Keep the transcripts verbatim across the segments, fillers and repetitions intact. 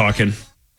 talking.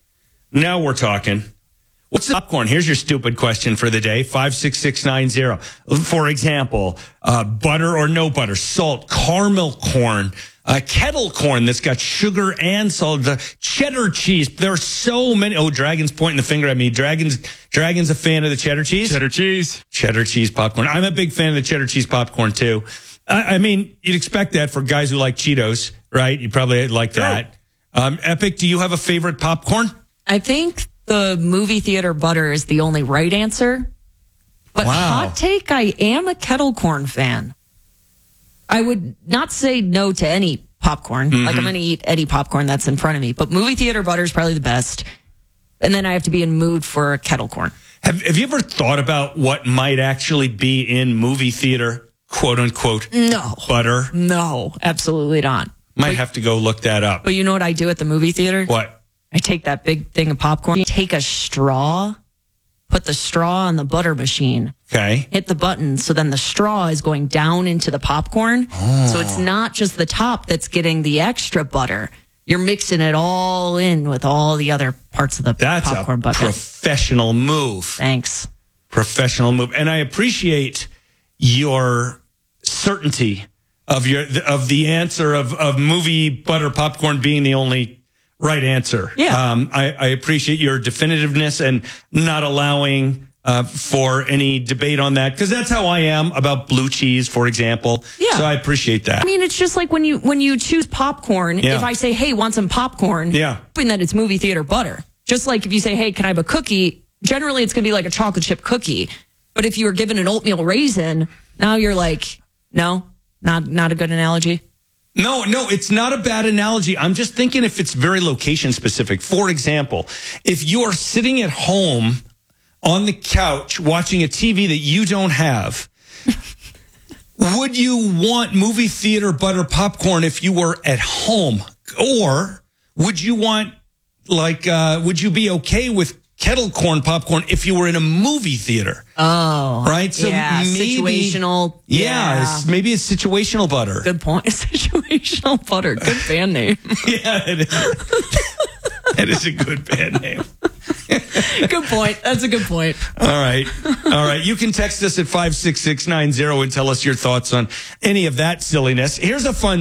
Now we're talking. What's the popcorn? Here's your stupid question for the day. five six six nine zero. For example, uh, butter or no butter, salt, caramel corn, uh, kettle corn that's got sugar and salt, the cheddar cheese. There are so many. Oh, Dragon's pointing the finger at me. Dragon's Dragon's a fan of the cheddar cheese? Cheddar cheese. Cheddar cheese popcorn. I'm a big fan of the cheddar cheese popcorn, too. I, I mean, you'd expect that for guys who like Cheetos, right? You probably like that. Um, Epic, do you have a favorite popcorn? I think the movie theater butter is the only right answer. But Wow. hot take, I am a kettle corn fan. I would not say no to any popcorn. Mm-hmm. Like I'm going to eat any popcorn that's in front of me. But movie theater butter is probably the best. And then I have to be in mood for kettle corn. Have, have you ever thought about what might actually be in movie theater, quote unquote, No. butter? No, absolutely not. Might have to go look that up. But you know what I do at the movie theater? What? I take that big thing of popcorn, take a straw, put the straw on the butter machine, Okay. hit the button. So then the straw is going down into the popcorn. Oh. So it's not just the top that's getting the extra butter. You're mixing it all in with all the other parts of the That's popcorn a bucket. professional move. Thanks. Professional move. And I appreciate your certainty of your of the answer of, of movie butter popcorn being the only right answer. Yeah. Um, I, I appreciate your definitiveness and not allowing uh, for any debate on that, because that's how I am about blue cheese, for example. Yeah. So I appreciate that. I mean, it's just like when you when you choose popcorn, Yeah. if I say, hey, want some popcorn, Yeah. hoping that it's movie theater butter. Just like if you say, hey, can I have a cookie? Generally, it's going to be like a chocolate chip cookie. But if you were given an oatmeal raisin, now you're like, no, not not a good analogy. No, no, it's not a bad analogy. I'm just thinking if it's very location specific. For example, if you are sitting at home on the couch watching a T V that you don't have, would you want movie theater butter popcorn if you were at home? Or would you want, like, uh, would you be okay with kettle corn popcorn if you were in a movie theater? Oh, Right? So yeah, maybe, situational. Yeah, Yeah, it's, maybe it's situational butter. good point. Situational butter. Good band name. Yeah, it is. That is a good band name. Good point. That's a good point. All right. All right. You can text us at five six six nine zero and tell us your thoughts on any of that silliness. Here's a fun